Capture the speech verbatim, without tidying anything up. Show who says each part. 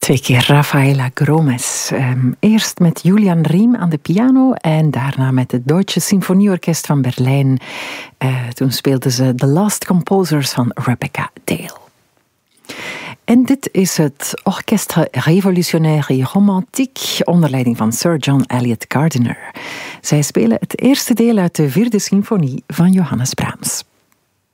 Speaker 1: Twee keer Rafaela Gromes. Um, eerst met Julian Riem aan de piano en daarna met het Deutsche Sinfonieorkest van Berlijn. Uh, toen speelden ze The Last Composers van Rebecca Dale. En dit is het Orchestre Révolutionnaire et Romantique onder leiding van Sir John Eliot Gardiner. Zij spelen het eerste deel uit de vierde symfonie van Johannes Brahms.